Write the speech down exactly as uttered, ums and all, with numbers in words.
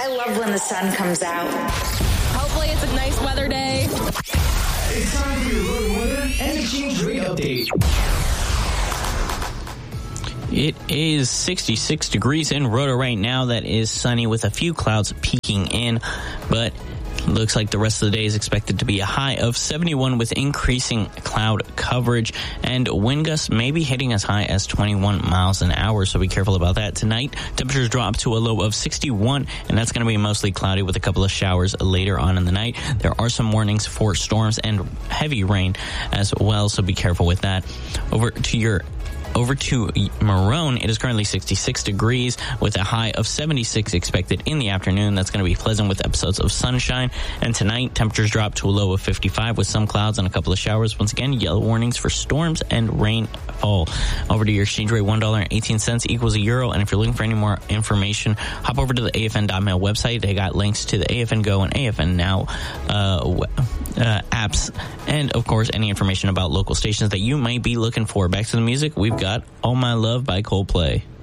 I love when the sun comes out. Hopefully it's a nice weather day. It's time for your road weather and exchange rate update. It is sixty-six degrees in Roto right now. That is sunny with a few clouds peeking in, but looks like the rest of the day is expected to be a high of seventy-one with increasing cloud coverage, and wind gusts may be hitting as high as twenty-one miles an hour, so be careful about that. Tonight, temperatures drop to a low of sixty-one, and that's going to be mostly cloudy with a couple of showers later on in the night. There are some warnings for storms and heavy rain as well, so be careful with that. Over to your Over to Marone, it is currently sixty-six degrees with a high of seventy-six expected in the afternoon. That's going to be pleasant with episodes of sunshine. And tonight, temperatures drop to a low of fifty-five with some clouds and a couple of showers. Once again, yellow warnings for storms and rainfall. Over to your exchange rate, one dollar and eighteen cents equals a euro. And if you're looking for any more information, hop over to the A F N dot mail website. They got links to the A F N Go and A F N Now uh, uh, apps. And, of course, any information about local stations that you might be looking for. Back to the music. We've got All My Love by Coldplay.